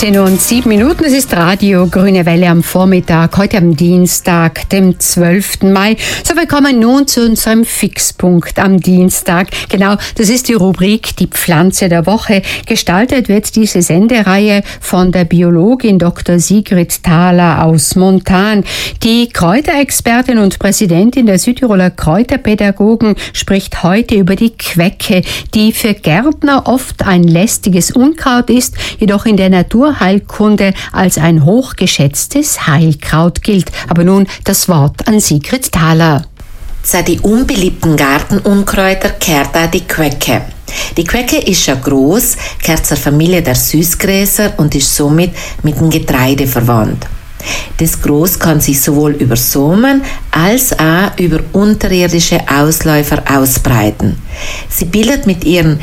16:07 Uhr, es ist Radio Grüne Welle am Vormittag, heute am Dienstag, dem 12. Mai. So, wir kommen nun zu unserem Fixpunkt am Dienstag. Genau, das ist die Rubrik Die Pflanze der Woche. Gestaltet wird diese Sendereihe von der Biologin Dr. Sigrid Thaler aus Montan. Die Kräuterexpertin und Präsidentin der Südtiroler Kräuterpädagogen spricht heute über die Quecke, die für Gärtner oft ein lästiges Unkraut ist, jedoch in der Naturheilkunde als ein hochgeschätztes Heilkraut gilt. Aber nun das Wort an Sigrid Thaler. Zu den unbeliebten Gartenunkräuter gehört auch die Quecke. Die Quecke ist ja gross, gehört zur Familie der Süßgräser und ist somit mit dem Getreide verwandt. Das Gros kann sich sowohl über Samen als auch über unterirdische Ausläufer ausbreiten. Sie bildet mit ihren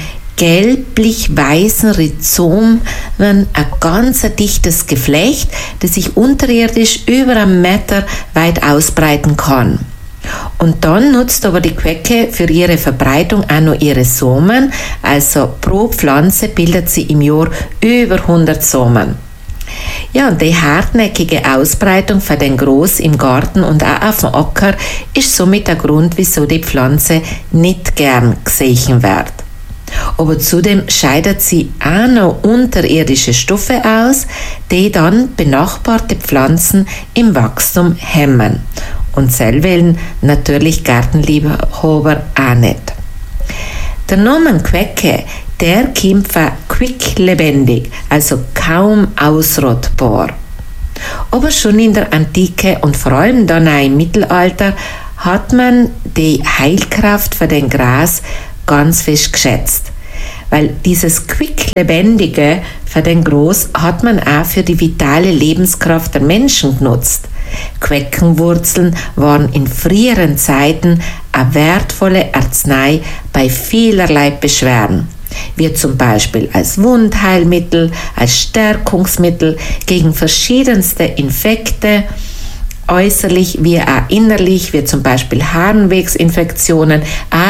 gelblich-weißen Rhizomen ein ganz dichtes Geflecht, das sich unterirdisch über 1 Meter weit ausbreiten kann. Und dann nutzt aber die Quecke für ihre Verbreitung auch noch ihre Samen, also pro Pflanze bildet sie im Jahr über 100 Samen. Ja, und die hartnäckige Ausbreitung für den Gros im Garten und auch auf dem Acker ist somit der Grund, wieso die Pflanze nicht gern gesehen wird. Aber zudem scheidet sie auch noch unterirdische Stoffe aus, die dann benachbarte Pflanzen im Wachstum hemmen. Und selber natürlich Gartenliebhaber auch nicht. Der Name Quecke, der kommt von quicklebendig, also kaum ausrottbar. Aber schon in der Antike und vor allem dann auch im Mittelalter hat man die Heilkraft für den Gras ganz fest geschätzt. Weil dieses quicklebendige für den Gros hat man auch für die vitale Lebenskraft der Menschen genutzt. Queckenwurzeln waren in früheren Zeiten eine wertvolle Arznei bei vielerlei Beschwerden, wie zum Beispiel als Wundheilmittel, als Stärkungsmittel gegen verschiedenste Infekte, äußerlich wie auch innerlich, wie zum Beispiel Harnwegsinfektionen,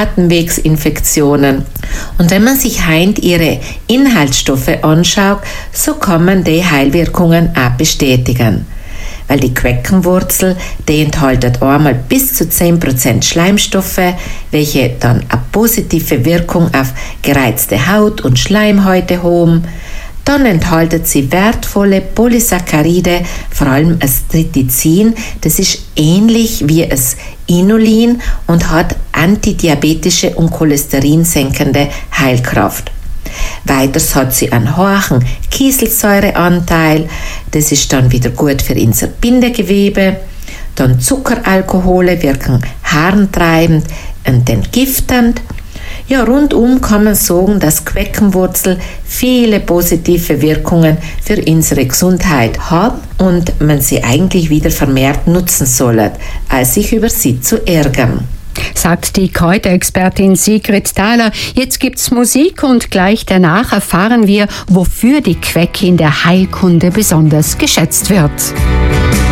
Atemwegsinfektionen. Und wenn man sich heint ihre Inhaltsstoffe anschaut, so kann man die Heilwirkungen auch bestätigen. Weil die Queckenwurzel, die enthält einmal bis zu 10% Schleimstoffe, welche dann eine positive Wirkung auf gereizte Haut und Schleimhäute haben. Dann enthält sie wertvolle Polysaccharide, vor allem das Tritizin, das ist ähnlich wie das Inulin und hat antidiabetische und cholesterinsenkende Heilkraft. Weiters hat sie einen hohen Kieselsäureanteil, das ist dann wieder gut für unser Bindegewebe. Dann Zuckeralkohole wirken harntreibend und entgiftend. Ja, rundum kann man sagen, dass Queckenwurzel viele positive Wirkungen für unsere Gesundheit hat und man sie eigentlich wieder vermehrt nutzen soll, als sich über sie zu ärgern. Sagt die Kräuterexpertin Sigrid Thaler. Jetzt gibt's Musik und gleich danach erfahren wir, wofür die Quecke in der Heilkunde besonders geschätzt wird.